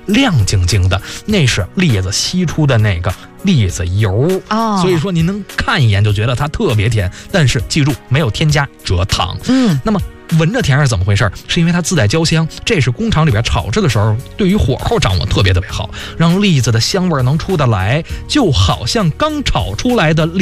亮晶晶的，那是栗子吸出的那个栗子油所以说您能看一眼就觉得它特别甜，但是记住没有添加蔗糖。那么闻着甜是怎么回事？是因为它自带焦香，这是工厂里边炒制的时候对于火候掌握特别好，让栗子的香味能出得来，就好像刚炒出来的